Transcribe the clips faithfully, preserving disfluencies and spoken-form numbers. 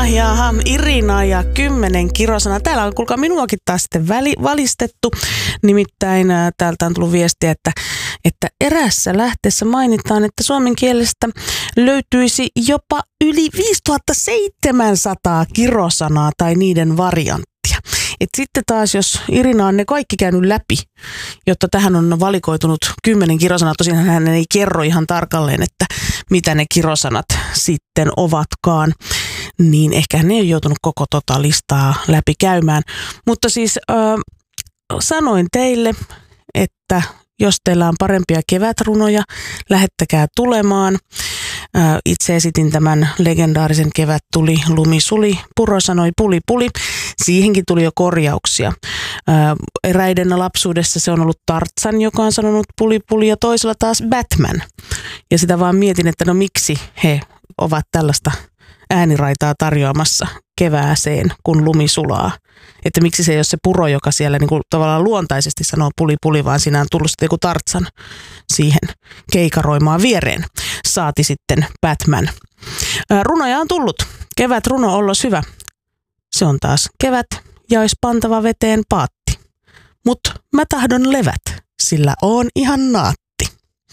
Jaha, jaha, Irina ja kymmenen kirosana. Täällä on, kuulkaa, minuakin taas sitten väli, valistettu. Nimittäin ä, täältä on tullut viestiä, että, että erässä lähteessä mainitaan, että suomen kielestä löytyisi jopa yli viisituhattaseitsemänsataa kirosanaa tai niiden varianttia. Et sitten taas, jos Irina on ne kaikki käynyt läpi, jotta tähän on valikoitunut kymmenen kirosanaa, tosiaan hän ei kerro ihan tarkalleen, että mitä ne kirosanat sitten ovatkaan, niin ehkä hän ei ole joutunut koko tota listaa läpi käymään. Mutta siis äh, sanoin teille, että jos teillä on parempia kevätrunoja, lähettäkää tulemaan. Äh, itse esitin tämän legendaarisen kevät tuli, lumi suli, Puro sanoi puli puli. Siihenkin tuli jo korjauksia. Ää, eräiden lapsuudessa se on ollut Tarzan, joka on sanonut puli puli, ja toisella taas Batman. Ja sitä vaan mietin, että no miksi he ovat tällaista ääniraitaa tarjoamassa kevääseen, kun lumi sulaa. Että miksi se ei ole se Puro, joka siellä niin kuin tavallaan luontaisesti sanoo puli puli, vaan siinä on tullut sitten joku Tarzan siihen keikaroimaan viereen. Saati sitten Batman. Ää, runoja on tullut. Kevät runo ollos hyvä. Se on taas kevät ja ois pantava veteen paatti. Mut mä tahdon levät, sillä oon ihan naatti.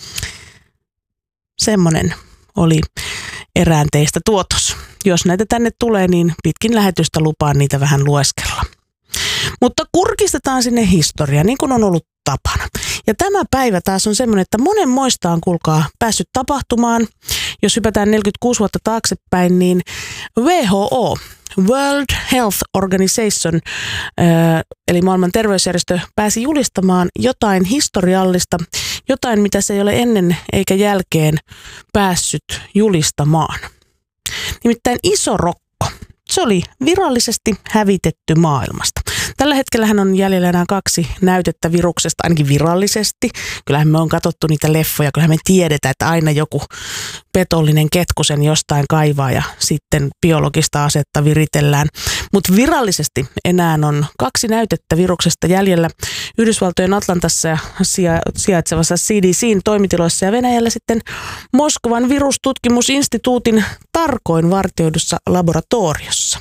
Semmonen oli erään teistä tuotos. Jos näitä tänne tulee, niin pitkin lähetystä lupaan niitä vähän lueskella. Mutta kurkistetaan sinne historiaan, niin kuin on ollut tapana. Ja tämä päivä taas on semmoinen, että monen moista on, kuulkaa, päässyt tapahtumaan. Jos hypätään neljäkymmentäkuusi vuotta taaksepäin, niin W H O, World Health Organization, eli maailman terveysjärjestö, pääsi julistamaan jotain historiallista, jotain mitä se ei ole ennen eikä jälkeen päässyt julistamaan. Nimittäin iso rokko. Se oli virallisesti hävitetty maailmasta. Tällä hetkellähän on jäljellä enää kaksi näytettä viruksesta, ainakin virallisesti. Kyllähän me on katsottu niitä leffoja, kyllähän me tiedetään, että aina joku petollinen ketku sen jostain kaivaa ja sitten biologista asetta viritellään. Mutta virallisesti enää on kaksi näytettä viruksesta jäljellä Yhdysvaltojen Atlantassa ja sijaitsevassa C D C:n toimitiloissa ja Venäjällä sitten Moskovan virustutkimusinstituutin tarkoin vartioidussa laboratoriossa.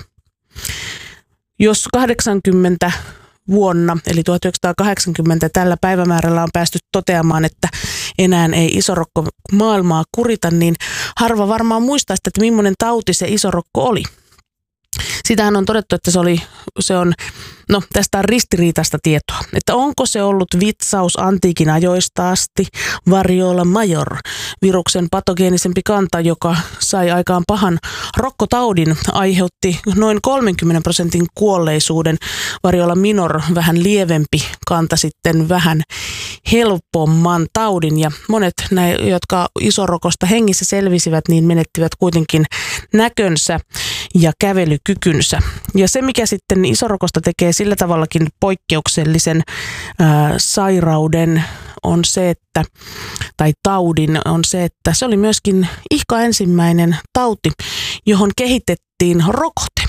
Jos kahdeksankymmentä vuonna, eli tuhatyhdeksänsataakahdeksankymmentä tällä päivämäärällä on päästy toteamaan, että enää ei isorokko maailmaa kurita, niin harva varmaan muistaa sitä, että millainen tauti se isorokko oli. Sitähän on todettu, että se, oli, se on, no tästä on ristiriitaista tietoa, että onko se ollut vitsaus antiikin ajoista asti, variola major, viruksen patogeenisempi kanta, joka sai aikaan pahan rokkotaudin, aiheutti noin kolmenkymmenen prosentin kuolleisuuden, variola minor vähän lievempi kanta sitten vähän helpomman taudin, ja monet näin, jotka isorokosta hengissä selvisivät, niin menettivät kuitenkin näkönsä ja kävelykykynsä. Ja se, mikä sitten isorokosta tekee sillä tavallakin poikkeuksellisen ää, sairauden, on se, että, tai taudin, on se, että se oli myöskin ihka ensimmäinen tauti, johon kehitettiin rokote.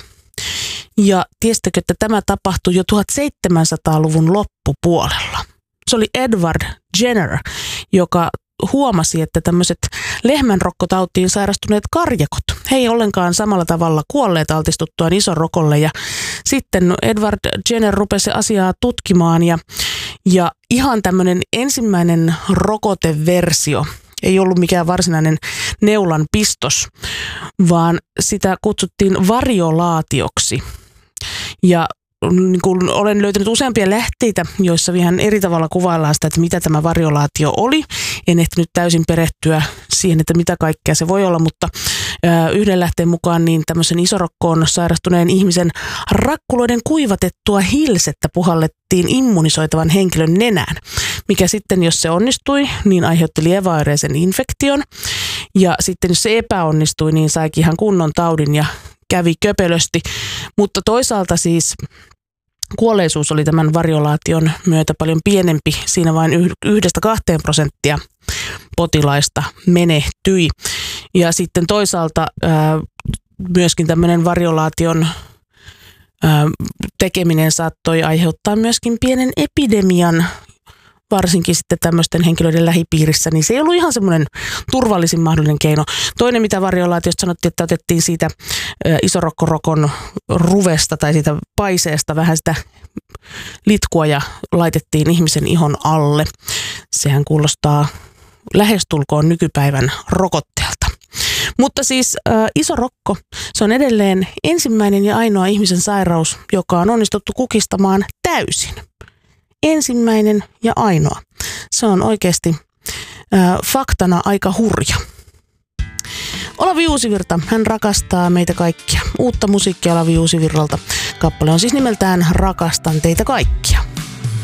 Ja tiesittekö, että tämä tapahtui jo tuhatseitsemänsataaluvun loppupuolella. Se oli Edward Jenner, joka huomasi, että tämmöiset lehmänrokkotautiin sairastuneet karjakot, he ei ollenkaan samalla tavalla kuolleet altistuttuaan isorokolle. Ja sitten Edward Jenner rupesi asiaa tutkimaan ja, ja ihan tämmöinen ensimmäinen rokoteversio ei ollut mikään varsinainen neulan pistos, vaan sitä kutsuttiin variolaatioksi. Ja niin kuin olen löytänyt useampia lähteitä, joissa ihan eri tavalla kuvaillaan sitä, että mitä tämä variolaatio oli. En ehtinyt täysin perehtyä siihen, että mitä kaikkea se voi olla, mutta yhden lähteen mukaan niin tämmöisen isorokkoon sairastuneen ihmisen rakkuloiden kuivatettua hilsettä puhallettiin immunisoitavan henkilön nenään, mikä sitten, jos se onnistui, niin aiheutti lieväoireisen infektion. Ja sitten jos se epäonnistui, niin saikin ihan kunnon taudin ja kävi köpelösti, mutta toisaalta siis kuolleisuus oli tämän variolaation myötä paljon pienempi. Siinä vain yhdestä kahteen prosenttia potilaista menehtyi. Ja sitten toisaalta ää, myöskin tämmöinen variolaation ää, tekeminen saattoi aiheuttaa myöskin pienen epidemian varsinkin sitten tämmöisten henkilöiden lähipiirissä, niin se ei ollut ihan semmoinen turvallisin mahdollinen keino. Toinen, mitä varjolla, että jos sanottiin, että otettiin siitä isorokkorokon ruvesta tai siitä paiseesta vähän sitä litkua ja laitettiin ihmisen ihon alle. Sehän kuulostaa lähestulkoon nykypäivän rokotteelta. Mutta siis ä, isorokko, se on edelleen ensimmäinen ja ainoa ihmisen sairaus, joka on onnistuttu kukistamaan täysin. Ensimmäinen ja ainoa. Se on oikeasti ä, faktana aika hurja. Olavi Uusivirta, hän rakastaa meitä kaikkia. Uutta musiikkia Olavi Uusivirralta. Kappale on siis nimeltään Rakastan teitä kaikkia.